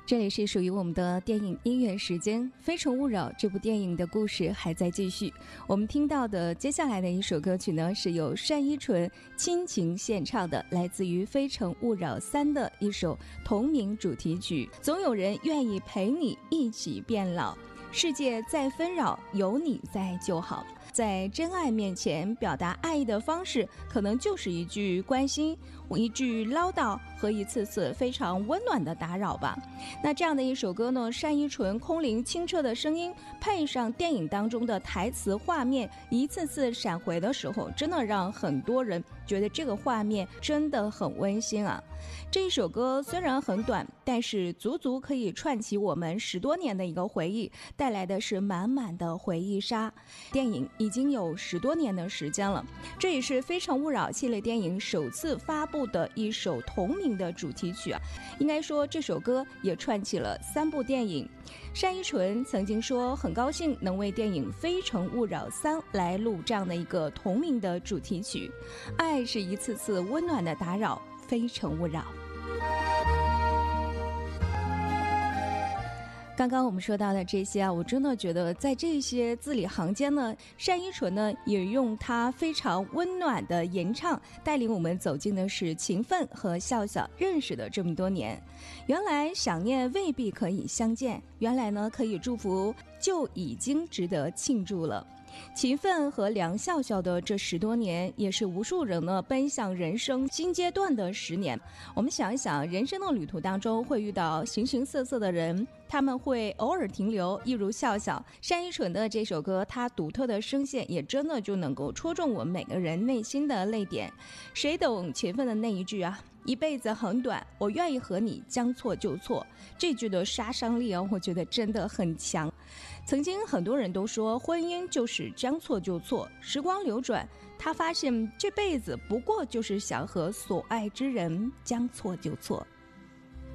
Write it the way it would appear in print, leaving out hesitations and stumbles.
这里是属于我们的电影音乐时间，《非诚勿扰》这部电影的故事还在继续。我们听到的接下来的一首歌曲呢，是由单依纯亲情献唱的，来自于《非诚勿扰3》的一首同名主题曲。总有人愿意陪你一起变老，世界再纷扰，有你在就好。在真爱面前表达爱意的方式，可能就是一句关心，一句唠叨和一次次非常温暖的打扰吧。那这样的一首歌呢，单依纯空灵清澈的声音，配上电影当中的台词画面，一次次闪回的时候，真的让很多人觉得这个画面真的很温馨啊。这一首歌虽然很短，但是足足可以串起我们10多年的一个回忆，带来的是满满的回忆杀。电影已经有10多年的时间了，这也是《非诚勿扰》系列电影首次发布的一首同名的主题曲啊。应该说这首歌也串起了3部电影。单依纯曾经说很高兴能为电影《非诚勿扰3》来录这样的一个同名的主题曲。爱是一次次温暖的打扰，非诚勿扰。刚刚我们说到的这些啊，我真的觉得在这些字里行间呢，单依纯呢也用她非常温暖的吟唱，带领我们走进的是秦奋和笑笑认识的这么多年。原来想念未必可以相见，原来呢可以祝福就已经值得庆祝了。秦奋和梁笑笑的这10多年，也是无数人呢奔向人生新阶段的10年。我们想一想，人生的旅途当中会遇到形形色色的人，他们会偶尔停留，一如笑笑。单依纯的这首歌，它独特的声线也真的就能够戳中我们每个人内心的泪点。谁懂秦奋的那一句啊，一辈子很短，我愿意和你将错就错，这句的杀伤力啊，我觉得真的很强。曾经很多人都说婚姻就是将错就错，时光流转，他发现这辈子不过就是想和所爱之人将错就错。